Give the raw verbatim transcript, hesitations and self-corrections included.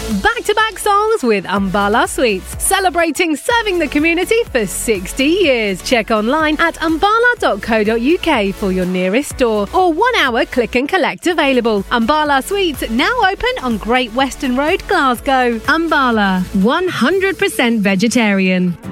Back-to-back songs with Umbala Sweets, celebrating serving the community for sixty years. Check online at umbala dot co dot uk for your nearest store or one-hour click and collect available. Umbala Sweets now open on Great Western Road, Glasgow. Umbala, one hundred percent vegetarian.